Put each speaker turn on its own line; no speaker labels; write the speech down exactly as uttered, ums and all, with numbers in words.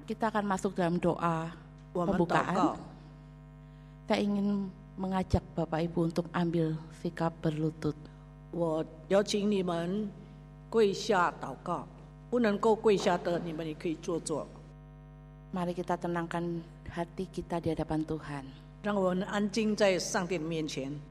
Kita akan masuk dalam doa
我们祷
pembukaan.
告。
Saya ingin mengajak Bapak Ibu untuk ambil sikap berlutut.
我邀请你们跪下祷告，不能够跪下的，你们也可以坐坐。
Mari kita tenangkan hati kita di hadapan Tuhan.
让我们安静在上帝的面前。